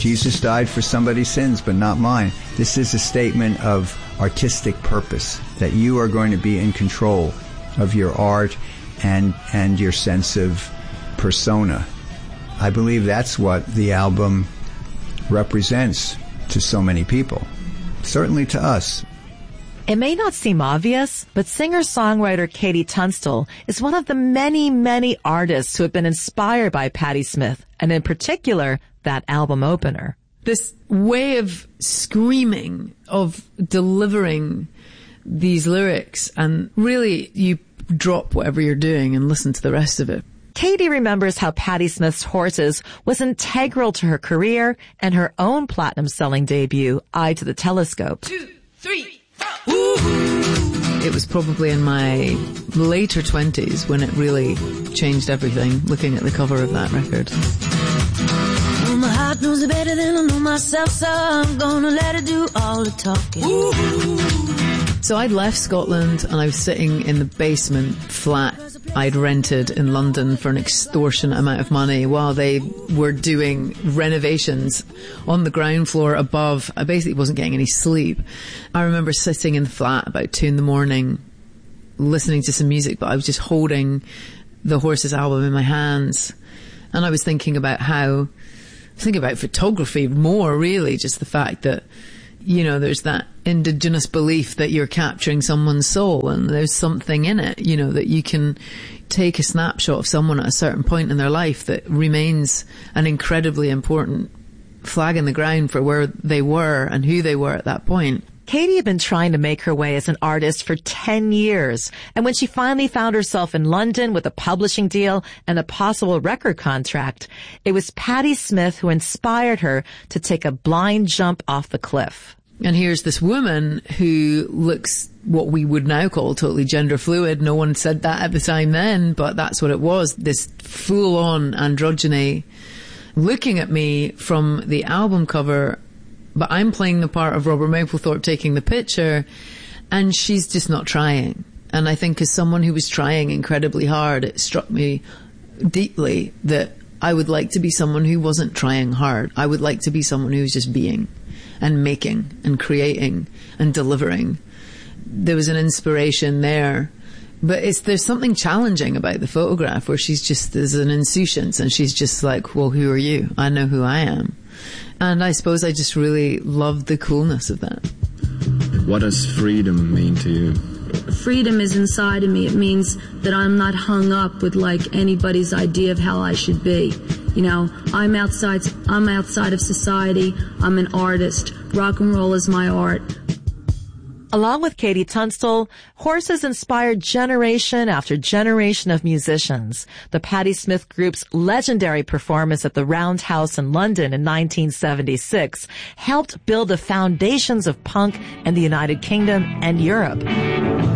Jesus died for somebody's sins, but not mine. This is a statement of artistic purpose, that you are going to be in control of your art and your sense of persona. I believe that's what the album represents to so many people, certainly to us. It may not seem obvious, but singer-songwriter Katie Tunstall is one of the many, many artists who have been inspired by Patti Smith, and in particular, that album opener. This way of screaming, of delivering these lyrics, and really you drop whatever you're doing and listen to the rest of it. Katie remembers how Patti Smith's Horses was integral to her career and her own platinum-selling debut, Eye to the Telescope. 2, 3, 4. It was probably in my later 20s when it really changed everything, looking at the cover of that record. Well, my heart knows it better than I know myself, so I'm gonna let it do all the talking. So I'd left Scotland and I was sitting in the basement flat I'd rented in London for an extortionate amount of money while they were doing renovations on the ground floor above. I basically wasn't getting any sleep. I remember sitting in the flat about 2 a.m, listening to some music, but I was just holding the Horses album in my hands. And I was thinking about photography more, really, just the fact that, you know, there's that indigenous belief that you're capturing someone's soul and there's something in it, you know, that you can take a snapshot of someone at a certain point in their life that remains an incredibly important flag in the ground for where they were and who they were at that point. Katie had been trying to make her way as an artist for 10 years. And when she finally found herself in London with a publishing deal and a possible record contract, it was Patti Smith who inspired her to take a blind jump off the cliff. And here's this woman who looks what we would now call totally gender fluid. No one said that at the time then, but that's what it was. This full-on androgyny looking at me from the album cover, but I'm playing the part of Robert Mapplethorpe taking the picture, and she's just not trying. And I think as someone who was trying incredibly hard, it struck me deeply that I would like to be someone who wasn't trying hard. I would like to be someone who was just being and making and creating and delivering. There was an inspiration there. But there's something challenging about the photograph where there's an insouciance and she's just like, well, who are you? I know who I am. And I suppose I just really loved the coolness of that. What does freedom mean to you? Freedom is inside of me. It means that I'm not hung up with like anybody's idea of how I should be. You know, I'm outside of society. I'm an artist. Rock and roll is my art. Along with Katie Tunstall, Horses inspired generation after generation of musicians. The Patti Smith Group's legendary performance at the Roundhouse in London in 1976 helped build the foundations of punk in the United Kingdom and Europe.